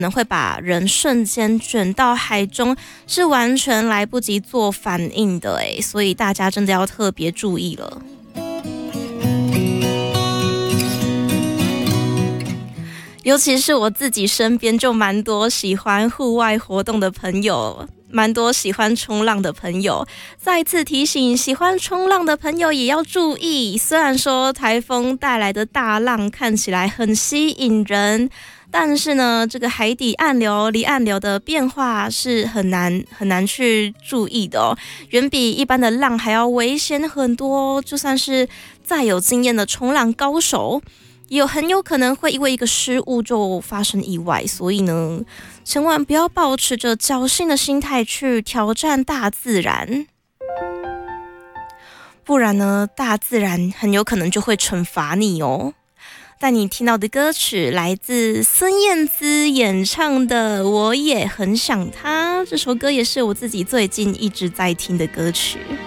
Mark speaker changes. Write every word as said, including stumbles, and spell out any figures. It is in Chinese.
Speaker 1: 可能会把人瞬间卷到海中，是完全来不及做反应的诶，所以大家真的要特别注意了。尤其是我自己身边就蛮多喜欢户外活动的朋友，蛮多喜欢冲浪的朋友。再次提醒，喜欢冲浪的朋友也要注意，虽然说台风带来的大浪看起来很吸引人，但是呢，这个海底暗流、离岸流的变化是很难很难去注意的哦，远比一般的浪还要危险很多。就算是再有经验的冲浪高手，也有很有可能会因为一个失误就发生意外。所以呢，千万不要抱持着侥幸的心态去挑战大自然，不然呢，大自然很有可能就会惩罚你哦。带你听到的歌曲来自孙燕姿演唱的《我也很想他》，这首歌也是我自己最近一直在听的歌曲。